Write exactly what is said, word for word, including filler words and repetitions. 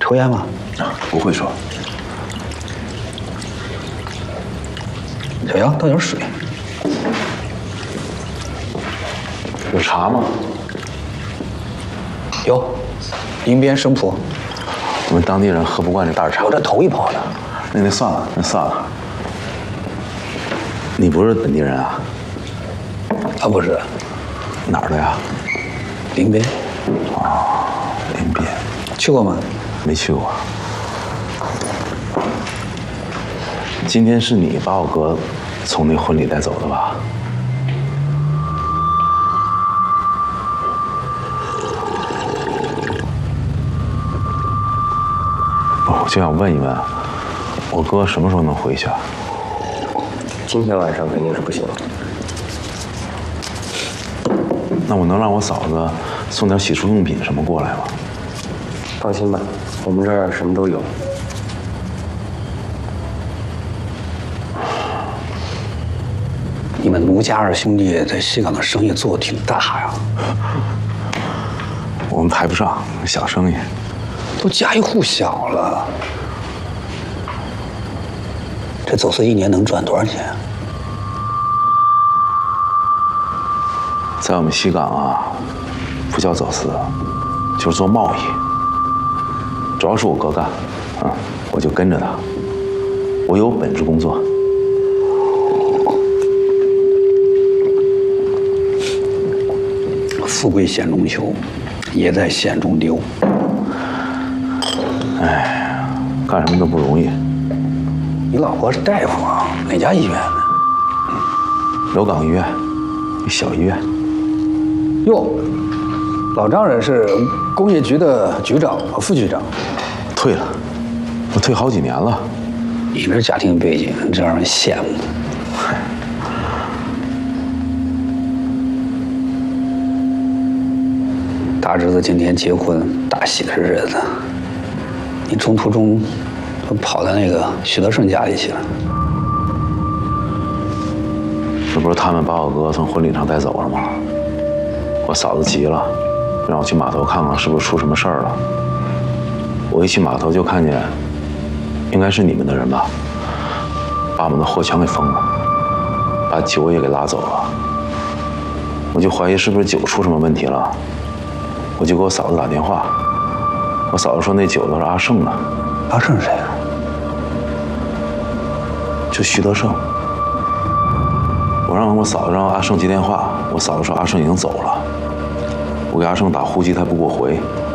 抽烟吗？ 啊，不会说。 小杨，倒点水。 有茶吗？ 有，迎宾生普。 我们当地人喝不惯这大茶。 我这头一泡的。 那那算了，那算了。你不是本地人啊？ 啊，不是。 哪儿的呀？ 临边。 哦，临边。 去过吗？ 没去过。今天是你把我哥从那婚礼带走的吧？我就想问一问，我哥什么时候能回去啊？ 今天晚上肯定是不行了。 那我能让我嫂子送点洗漱用品什么过来吗？ 放心吧，我们这儿什么都有。 你们奴家二兄弟在西港的生意做得挺大呀。 我们排不上，小生意。 都家喻户晓了。这走私一年能赚多少钱啊？ 在我们西港啊，不叫走私，就是做贸易。主要是我哥干，啊，我就跟着他。我有本职工作。 富贵险中求，也在险中丢。 哎，干什么都不容易。 你老婆是大夫啊？哪家医院呢？ 刘港医院，一小医院。 哟，老丈人是工业局的局长和副局长。 退了，我退好几年了。 你这家庭背景真让人羡慕。大侄子今天结婚，大喜的日子。你中途中都跑到那个徐德胜家里去了。 这不是他们把我哥从婚礼上带走了吗？我嫂子急了，让我去码头看看是不是出什么事儿了。我一去码头就看见，应该是你们的人吧，把我们的货全给封了，把酒也给拉走了。我就怀疑是不是酒出什么问题了，我就给我嫂子打电话。我嫂子说那酒都是阿胜的。 阿胜是谁啊？ 就徐德胜。我让我嫂子让阿胜接电话，我嫂子说阿胜已经走了。我给阿胜打呼机，他不给我回。